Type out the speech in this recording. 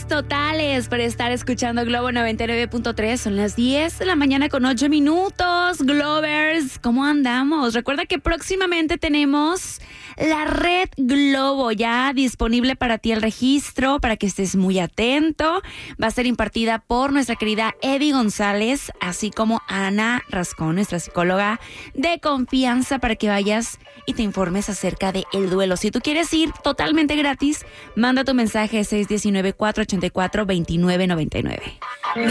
totales por estar escuchando Globo 99.3. Son las 10 de la mañana con 8 minutos. Glovers, ¿cómo andamos? Recuerda que próximamente tenemos la red Globo ya disponible para ti, el registro, para que estés muy atento. Va a ser impartida por nuestra querida Eddie González, así como Ana Rascón, nuestra psicóloga de confianza, para que vayas y te informes acerca del duelo. Si tú quieres ir totalmente gratis, manda tu mensaje 619-484-2999.